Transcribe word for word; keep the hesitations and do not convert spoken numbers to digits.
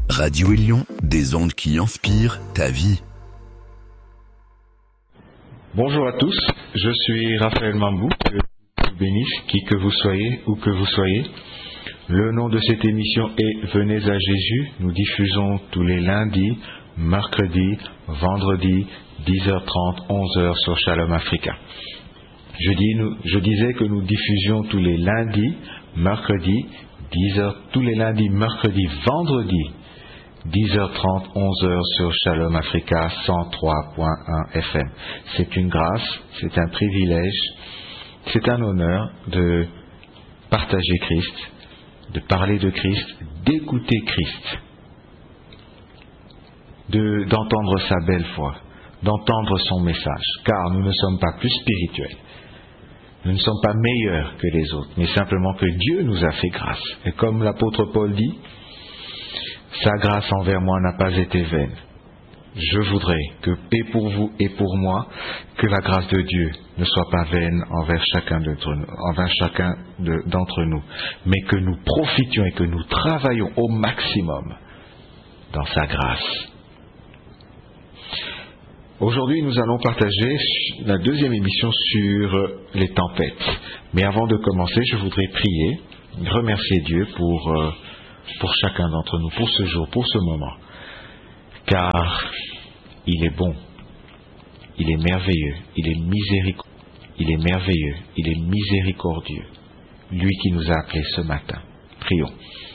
Radio Élion, des ondes qui inspirent ta vie. Bonjour à tous, je suis Raphaël Mambou, que Dieu vous bénisse, qui que vous soyez, où que vous soyez. Le nom de cette émission est Venez à Jésus. Nous diffusons tous les lundis, mercredis, vendredis, dix heures trente, onze heures sur Shalom Africa. Je, dis, nous, je disais que nous diffusions tous les lundis, mercredis, dix heures, tous les lundis, mercredis, vendredis, dix heures trente, onze heures sur Shalom Africa cent trois point un F M. C'est une grâce, c'est un privilège, c'est un honneur de partager Christ, de parler de Christ, d'écouter Christ, de, d'entendre sa belle voix, d'entendre son message, car nous ne sommes pas plus spirituels. Nous ne sommes pas meilleurs que les autres, mais simplement que Dieu nous a fait grâce. Et comme l'apôtre Paul dit, sa grâce envers moi n'a pas été vaine. Je voudrais que, et pour vous et pour moi, que la grâce de Dieu ne soit pas vaine envers chacun d'entre nous, envers chacun de, d'entre nous, mais que nous profitions et que nous travaillions au maximum dans sa grâce. Aujourd'hui, nous allons partager la deuxième émission sur les tempêtes. Mais avant de commencer, je voudrais prier, remercier Dieu pour, euh, pour chacun d'entre nous, pour ce jour, pour ce moment. Car il est bon, il est merveilleux, il est miséricordieux, il est merveilleux, il est miséricordieux. Lui qui nous a appelés ce matin. Prions.